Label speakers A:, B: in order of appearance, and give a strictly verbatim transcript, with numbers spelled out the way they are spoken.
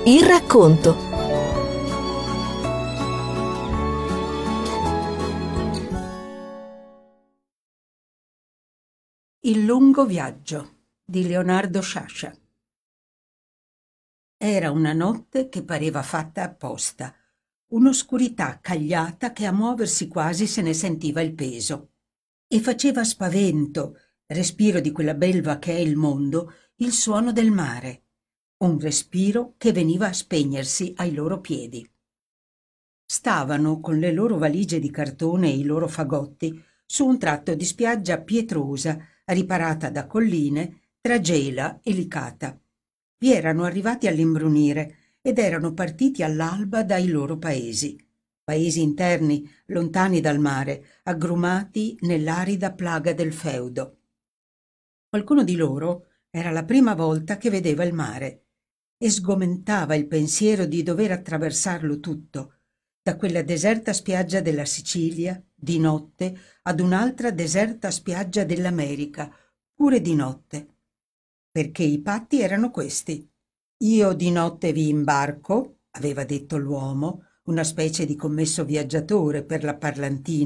A: Il racconto.
B: Il lungo viaggio di Leonardo Sciascia. Era una notte che pareva fatta apposta, un'oscurità cagliata che a muoversi quasi se ne sentiva il peso. E faceva spavento, respiro di quella belva che è il mondo, il suono del mare, un respiro che veniva a spegnersi ai loro piedi. Stavano con le loro valigie di cartone e i loro fagotti su un tratto di spiaggia pietrosa, riparata da colline, tra Gela e Licata. Vi erano arrivati all'imbrunire ed erano partiti all'alba dai loro paesi, paesi interni, lontani dal mare, aggrumati nell'arida plaga del feudo. Qualcuno di loro era la prima volta che vedeva il mare e sgomentava il pensiero di dover attraversarlo tutto, da quella deserta spiaggia della Sicilia, di notte, ad un'altra deserta spiaggia dell'America, pure di notte. Perché i patti erano questi. Io di notte vi imbarco, aveva detto l'uomo, una specie di commesso viaggiatore per la parlantina,